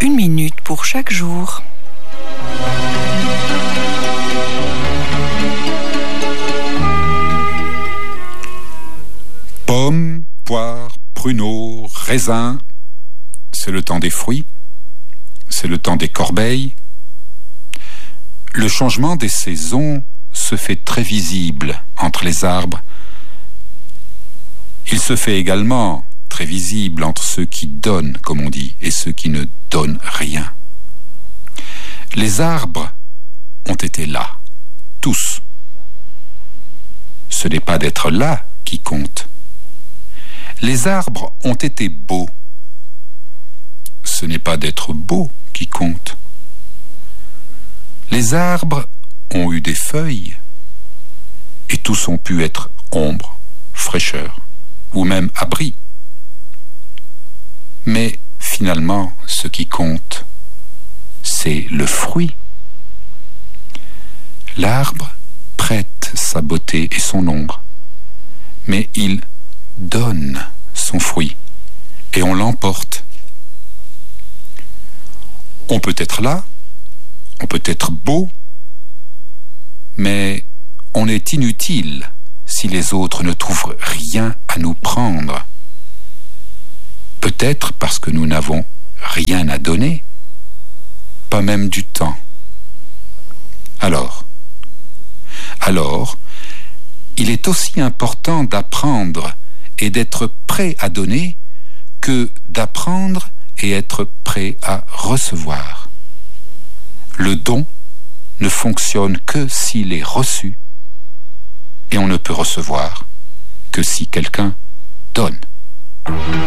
1 minute pour chaque jour. Pommes, poires, pruneaux, raisins, c'est le temps des fruits, c'est le temps des corbeilles. Le changement des saisons se fait très visible entre les arbres. Il se fait également très visible entre ceux qui donnent, comme on dit, et ceux qui ne donnent rien. Les arbres ont été là, tous. Ce n'est pas d'être là qui compte. Les arbres ont été beaux. Ce n'est pas d'être beau qui compte. Les arbres ont eu des feuilles et tous ont pu être ombre, fraîcheur ou même abri. Mais finalement, ce qui compte, c'est le fruit. L'arbre prête sa beauté et son ombre, mais il donne son fruit et on l'emporte. On peut être là, on peut être beau, mais on est inutile si les autres ne trouvent rien à nous prendre. Peut-être parce que nous n'avons rien à donner, pas même du temps. Alors, il est aussi important d'apprendre et d'être prêt à donner que d'apprendre et être prêt à recevoir. Le don ne fonctionne que s'il est reçu et on ne peut recevoir que si quelqu'un donne.